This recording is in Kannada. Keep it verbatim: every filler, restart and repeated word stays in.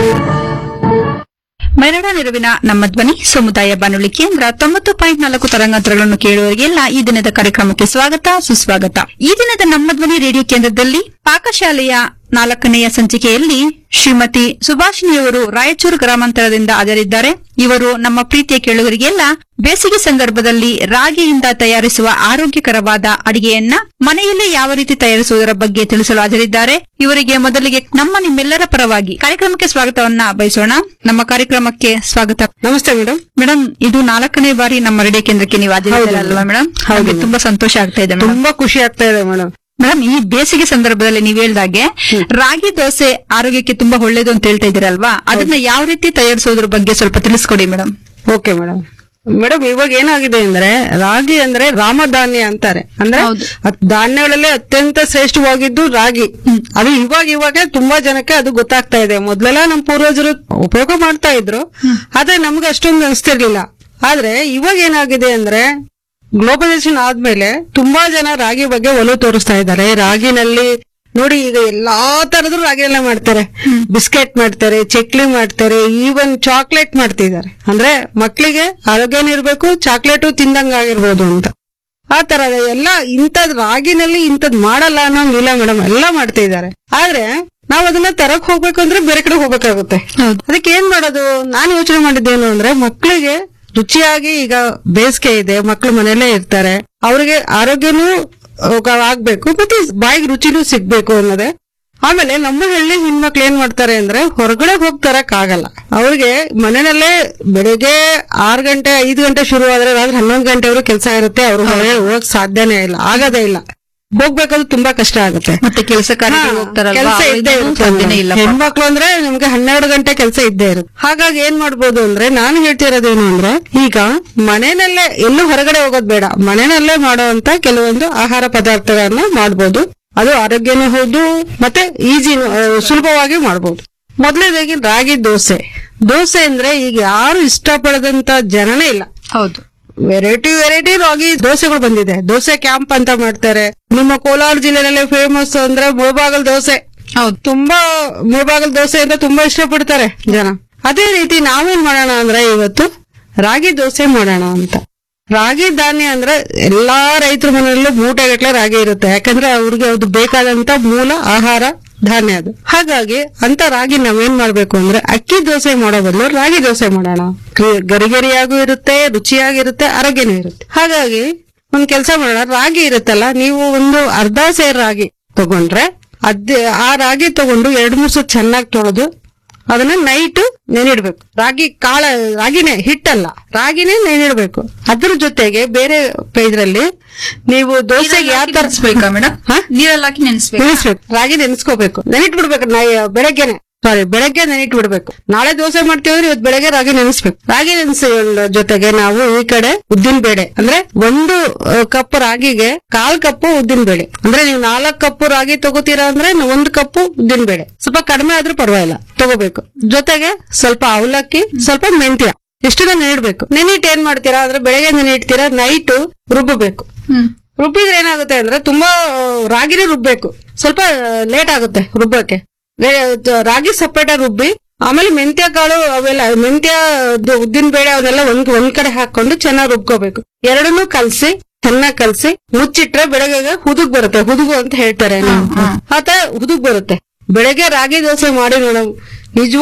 ಮರಣ ನೆರವಿನ ನಮ್ಮ ಧ್ವನಿ ಸಮುದಾಯ ಬಾನುಲಿ ಕೇಂದ್ರ ತೊಂಬತ್ತು ಪಾಯಿಂಟ್ ನಾಲ್ಕು ತರಂಗಾಂತರಗಳನ್ನು ಕೇಳುವವರಿಗೆಲ್ಲ ಈ ದಿನದ ಕಾರ್ಯಕ್ರಮಕ್ಕೆ ಸ್ವಾಗತ ಸುಸ್ವಾಗತ. ಈ ದಿನದ ನಮ್ಮ ಧ್ವನಿ ರೇಡಿಯೋ ಕೇಂದ್ರದಲ್ಲಿ ಪಾಕಶಾಲೆಯ ನಾಲ್ಕನೆಯ ಸಂಚಿಕೆಯಲ್ಲಿ ಶ್ರೀಮತಿ ಸುಭಾಷಿಣಿಯವರು ರಾಯಚೂರು ಗ್ರಾಮಾಂತರದಿಂದ ಹಾಜರಿದ್ದಾರೆ. ಇವರು ನಮ್ಮ ಪ್ರೀತಿಯ ಕೇಳುಗರಿಗೆಲ್ಲ ಬೇಸಿಗೆ ಸಂದರ್ಭದಲ್ಲಿ ರಾಗಿಯಿಂದ ತಯಾರಿಸುವ ಆರೋಗ್ಯಕರವಾದ ಅಡಿಗೆಯನ್ನ ಮನೆಯಲ್ಲೇ ಯಾವ ರೀತಿ ತಯಾರಿಸುವುದರ ಬಗ್ಗೆ ತಿಳಿಸಲು ಹಾಜರಿದ್ದಾರೆ. ಇವರಿಗೆ ಮೊದಲಿಗೆ ನಮ್ಮ ನಿಮ್ಮೆಲ್ಲರ ಪರವಾಗಿ ಕಾರ್ಯಕ್ರಮಕ್ಕೆ ಸ್ವಾಗತವನ್ನ ಬಯಸೋಣ. ನಮ್ಮ ಕಾರ್ಯಕ್ರಮಕ್ಕೆ ಸ್ವಾಗತ. ನಮಸ್ತೆ ಮೇಡಮ್. ಮೇಡಮ್, ಇದು ನಾಲ್ಕನೇ ಬಾರಿ ನಮ್ಮ ರೇಡಿಯೋ ಕೇಂದ್ರಕ್ಕೆ ನೀವು ಹಾಜರಿದ್ದೀರಲ್ವಾ ಮೇಡಮ್? ಹಾಗೆ ತುಂಬಾ ಸಂತೋಷ ಆಗ್ತಾ ಇದೆ ಮೇಡಮ್. ತುಂಬಾ ಖುಷಿ ಆಗ್ತಾ ಇದೆ ಮೇಡಮ್. ಮೇಡಮ್, ಈ ಬೇಸಿಗೆ ಸಂದರ್ಭದಲ್ಲಿ ನೀವ್ ಹೇಳ್ದಾಗೆ ರಾಗಿ ದೋಸೆ ಆರೋಗ್ಯಕ್ಕೆ ತುಂಬಾ ಒಳ್ಳೇದು ಅಂತ ಹೇಳ್ತಾ ಇದ್ದೀರಲ್ವಾ, ಅದನ್ನ ಯಾವ ರೀತಿ ತಯಾರಿಸೋದ್ರ ಬಗ್ಗೆ ಸ್ವಲ್ಪ ತಿಳಿಸ್ಕೊಡಿ ಮೇಡಮ್. Okay madam. ಮೇಡಮ್, ಇವಾಗ ಏನಾಗಿದೆ ಅಂದ್ರೆ ರಾಗಿ ಅಂದ್ರೆ ರಾಮಧಾನ್ಯ ಅಂತಾರೆ. ಅಂದ್ರೆ ಹೌದು. ಅತ್- ಧಾನ್ಯಗಳಲ್ಲಿ ಅತ್ಯಂತ ಶ್ರೇಷ್ಠವಾಗಿದ್ದು ರಾಗಿ. ಅದು ಇವಾಗ ಇವಾಗ ತುಂಬಾ ಜನಕ್ಕೆ ಅದು ಗೊತ್ತಾಗ್ತಾ ಇದೆ. ಮೊದ್ಲೆಲ್ಲ ನಮ್ಮ ಪೂರ್ವಜರು ಉಪಯೋಗ ಮಾಡ್ತಾ ಇದ್ರು, ಆದ್ರೆ ನಮ್ಗೆ ಅಷ್ಟೊಂದು ಅನಿಸ್ತಿರ್ಲಿಲ್ಲ. ಆದ್ರೆ ಇವಾಗ ಏನಾಗಿದೆ ಅಂದ್ರೆ ಗ್ಲೋಬಲೈಸೇಷನ್ ಆದ್ಮೇಲೆ ತುಂಬಾ ಜನ ರಾಗಿ ಬಗ್ಗೆ ಒಲವು ತೋರಿಸ್ತಾ ಇದ್ದಾರೆ. ರಾಗಿನಲ್ಲಿ ನೋಡಿ, ಈಗ ಎಲ್ಲಾ ತರದ್ದು ರಾಗಿಯೆಲ್ಲ ಮಾಡ್ತಾರೆ. ಬಿಸ್ಕೆಟ್ ಮಾಡ್ತಾರೆ, ಚಕ್ಲಿ ಮಾಡ್ತಾರೆ, ಈವನ್ ಚಾಕ್ಲೇಟ್ ಮಾಡ್ತಿದ್ದಾರೆ. ಅಂದ್ರೆ ಮಕ್ಕಳಿಗೆ ಆರೋಗ್ಯನೂ ಇರ್ಬೇಕು, ಚಾಕ್ಲೇಟು ತಿಂದಂಗಾಗಿರ್ಬೋದು ಅಂತ. ಆ ತರ ಎಲ್ಲ ಇಂಥದ್ ರಾಗಿನಲ್ಲಿ ಇಂಥದ್ ಮಾಡಲ್ಲ ಅನ್ನೋಂಗಿಲ್ಲ ಮೇಡಮ್, ಎಲ್ಲ ಮಾಡ್ತಾ ಇದ್ದಾರೆ. ಆದ್ರೆ ನಾವ್ ಅದನ್ನ ತರಕ್ ಹೋಗ್ಬೇಕು ಅಂದ್ರೆ ಬೇರೆ ಕಡೆ ಹೋಗ್ಬೇಕಾಗುತ್ತೆ. ಅದಕ್ಕೆ ಏನ್ ಮಾಡೋದು? ನಾನು ಯೋಚನೆ ಮಾಡಿದ್ದೇನು ಅಂದ್ರೆ, ಮಕ್ಕಳಿಗೆ ರುಚಿಯಾಗಿ, ಈಗ ಬೇಸಿಗೆ ಇದೆ, ಮಕ್ಕಳು ಮನೆಯಲ್ಲೇ ಇರ್ತಾರೆ, ಅವ್ರಿಗೆ ಆರೋಗ್ಯನೂ ಆಗ್ಬೇಕು ಮತ್ತೆ ಬಾಯಿಗೆ ರುಚಿನೂ ಸಿಗ್ಬೇಕು ಅನ್ನೋದೇ. ಆಮೇಲೆ ನಮ್ಮ ಹಳ್ಳಿ ಹೆಣ್ಮಕ್ಳು ಏನ್ ಮಾಡ್ತಾರೆ ಅಂದ್ರೆ ಹೊರಗಡೆ ಹೋಗಿ ತರಕ್ ಆಗಲ್ಲ. ಅವ್ರಿಗೆ ಮನೆಯಲ್ಲೇ ಬೆಳಿಗ್ಗೆ ಆರು ಗಂಟೆ ಐದು ಗಂಟೆ ಶುರು ಆದ್ರೆ ರಾತ್ರಿ ಹನ್ನೊಂದು ಗಂಟೆವರೆಗೂ ಕೆಲಸ ಇರುತ್ತೆ. ಅವ್ರು ಹೊರಗಡೆ ಹೋಗಕ್ ಸಾಧ್ಯನೇ ಇಲ್ಲ, ಆಗದೇ ಇಲ್ಲ. ಹೋಗ್ಬೇಕಾದ್ರೆ ತುಂಬಾ ಕಷ್ಟ ಆಗುತ್ತೆ. ಮತ್ತೆ ಕೆಲಸ ಕಾರ್ಯಕ್ಕೆ ಹೋಗ್ತಾರಲ್ವಾ, ಕೆಲಸ ಇದ್ದೇ ಇರುತ್ತೆ. ಸಾಧ್ಯನೇ ಇಲ್ಲ. ಹೆಣ್ಮಕ್ಳು ಅಂದ್ರೆ ನಿಮ್ಗೆ ಹನ್ನೆರಡು ಗಂಟೆ ಕೆಲಸ ಇದ್ದೇ ಇರುತ್ತೆ. ಹಾಗಾಗಿ ಏನ್ ಮಾಡ್ಬೋದು ಅಂದ್ರೆ, ನಾನು ಹೇಳ್ತಿರೋದೇನು ಅಂದ್ರೆ, ಈಗ ಮನೆಯಲ್ಲೇ ಎಲ್ಲೂ ಹೊರಗಡೆ ಹೋಗೋದ್ ಬೇಡ, ಮನೆಯಲ್ಲೇ ಮಾಡುವಂತ ಕೆಲವೊಂದು ಆಹಾರ ಪದಾರ್ಥಗಳನ್ನ ಮಾಡ್ಬೋದು. ಅದು ಆರೋಗ್ಯನೂ ಹೌದು, ಮತ್ತೆ ಈಜಿ ಸುಲಭವಾಗಿ ಮಾಡ್ಬೋದು. ಮೊದಲನೇದಾಗಿ ರಾಗಿ ದೋಸೆ. ದೋಸೆ ಅಂದ್ರೆ ಈಗ ಯಾರು ಇಷ್ಟಪಡದಂತ ಜನನೇ ಇಲ್ಲ. ಹೌದು, ವೆರೈಟಿ ವೆರೈಟಿ ರಾಗಿ ದೋಸೆಗಳು ಬಂದಿದೆ. ದೋಸೆ ಕ್ಯಾಂಪ್ ಅಂತ ಮಾಡ್ತಾರೆ. ನಿಮ್ಮ ಕೋಲಾರ ಜಿಲ್ಲೆನಲ್ಲೇ ಫೇಮಸ್ ಅಂದ್ರೆ ಮುಳಬಾಗಲ್ ದೋಸೆ. ಹೌದು, ತುಂಬಾ ಮುಳಬಾಗಲ್ ದೋಸೆ ಅಂತ ತುಂಬಾ ಇಷ್ಟಪಡ್ತಾರೆ ಜನ. ಅದೇ ರೀತಿ ನಾವೇನ್ ಮಾಡೋಣ ಅಂದ್ರೆ ಇವತ್ತು ರಾಗಿ ದೋಸೆ ಮಾಡೋಣ ಅಂತ. ರಾಗಿ ಧಾನ್ಯ ಅಂದ್ರೆ ಎಲ್ಲಾ ರೈತರ ಮನೆಯಲ್ಲೂ ಮೂಟೆಗಟ್ಲೆ ರಾಗಿ ಇರುತ್ತೆ. ಯಾಕಂದ್ರೆ ಅವ್ರಿಗೆ ಅದು ಬೇಕಾದಂತ ಮೂಲ ಆಹಾರ ಧಾನ್ಯ ಅದು. ಹಾಗಾಗಿ ಅಂತ ರಾಗಿ ನಾವೇನ್ ಮಾಡ್ಬೇಕು ಅಂದ್ರೆ ಅಕ್ಕಿ ದೋಸೆ ಮಾಡೋ ಬದಲು ರಾಗಿ ದೋಸೆ ಮಾಡೋಣ. ಗರಿಗರಿಯಾಗೂ ಇರುತ್ತೆ, ರುಚಿಯಾಗಿರುತ್ತೆ, ಆರೋಗ್ಯನೂ ಇರುತ್ತೆ. ಹಾಗಾಗಿ ಒಂದ್ ಕೆಲಸ ಮಾಡೋಣ, ರಾಗಿ ಇರುತ್ತಲ್ಲ, ನೀವು ಒಂದು ಅರ್ಧ ಸೇರ್ ರಾಗಿ ತಗೊಂಡ್ರೆ ಅದೇ ಆ ರಾಗಿ ತಗೊಂಡು ಎರಡ್ ಮೂರ್ ಸಲ ಚೆನ್ನಾಗಿ ತೊಳೆದು ಅದನ್ನ ನೈಟ್ ನೆನಿಡ್ಬೇಕು. ರಾಗಿ ಕಾಳ ರಾಗಿನೇ, ಹಿಟ್ಟಲ್ಲ, ರಾಗಿನೇ ನೆನಿಡ್ಬೇಕು. ಅದ್ರ ಜೊತೆಗೆ ಬೇರೆ ಇದ್ರಲ್ಲಿ ನೀವು ದೋಸೆಗೆ ಯಾವ ತರ ನೆನೆಸ್ಬೇಕಾ ಮೇಡಮ್? ನೀರಲ್ಲಿ ಹಾಕಿ ನೆನೆಸ್ಬೇಕು. ನೆನೆಸ್ಬೇಕು, ರಾಗಿ ನೆನೆಸ್ಕೋಬೇಕು, ನೆನಿಟ್ ಬಿಡ್ಬೇಕು. ಬೆಳಗ್ಗೆನೆ ಸಾರಿ ಬೆಳಗ್ಗೆ ನೆನಿಟ್ ಬಿಡ್ಬೇಕು. ನಾಳೆ ದೋಸೆ ಮಾಡ್ತೀವಿ ಅಂದ್ರೆ ಇವತ್ತು ಬೆಳಗ್ಗೆ ರಾಗಿ ನೆನೆಸ್ಬೇಕು. ರಾಗಿ ನೆನೆಸ ಜೊತೆಗೆ ನಾವು ಈ ಕಡೆ ಉದ್ದಿನ ಬೇಳೆ, ಅಂದ್ರೆ ಒಂದು ಕಪ್ ರಾಗಿಗೆ ಕಾಲ್ ಕಪ್ಪು ಉದ್ದಿನ ಬೇಳೆ. ಅಂದ್ರೆ ನೀವು ನಾಲ್ಕು ಕಪ್ಪು ರಾಗಿ ತಗೋತೀರಾ ಅಂದ್ರೆ ಒಂದು ಕಪ್ಪು ಉದ್ದಿನ ಬೇಳೆ, ಸ್ವಲ್ಪ ಕಡಿಮೆ ಆದ್ರೂ ಪರವಾಗಿಲ್ಲ ತಗೋಬೇಕು. ಜೊತೆಗೆ ಸ್ವಲ್ಪ ಅವಲಕ್ಕಿ, ಸ್ವಲ್ಪ ಮೆಂತ್ಯ, ಇಷ್ಟನ್ನ ನೆನಿಡ್ಬೇಕು. ನೆನಿಟ್ ಏನ್ ಮಾಡ್ತೀರಾ ಅಂದ್ರೆ ಬೆಳಗ್ಗೆ ನೆನಿಡ್ತೀರಾ, ನೈಟ್ ರುಬ್ಬಬೇಕು. ರುಬ್ಬಿದ್ರೆ ಏನಾಗುತ್ತೆ ಅಂದ್ರೆ ತುಂಬಾ ರಾಗಿನೇ ರುಬ್ಬೇಕು, ಸ್ವಲ್ಪ ಲೇಟ್ ಆಗುತ್ತೆ ರುಬ್ಬಕ್ಕೆ. ರಾಗಿ ಸಪ್ರೇಟ್ ಆಗಿ ರುಬ್ಬಿ ಆಮೇಲೆ ಮೆಂತ್ಯ ಕಾಳು ಅವೆಲ್ಲ, ಮೆಂತ್ಯ ಉದ್ದಿನ ಬೇಳೆ ಅವನ್ನೆಲ್ಲ ಒಂದ್ ಒಂದ್ ಕಡೆ ಹಾಕೊಂಡು ಚೆನ್ನಾಗಿ ರುಬ್ಕೋಬೇಕು. ಎರಡನ್ನೂ ಕಲ್ಸಿ ಚೆನ್ನಾಗಿ ಕಲ್ಸಿ ಮುಚ್ಚಿಟ್ರೆ ಬೆಳಗ್ಗೆ ಹುದುಗ್ ಬರುತ್ತೆ. ಹುದುಗು ಅಂತ ಹೇಳ್ತಾರೆ, ಆತ ಹುದುಗ್ ಬರುತ್ತೆ. ಬೆಳಗ್ಗೆ ರಾಗಿ ದೋಸೆ ಮಾಡಿ ನೋಡಮ್, ನಿಜ